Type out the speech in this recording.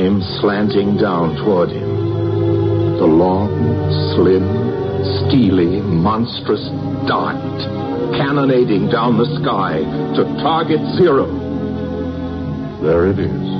came slanting down toward him. The long, slim, steely, monstrous dart cannonading down the sky to target zero. There it is.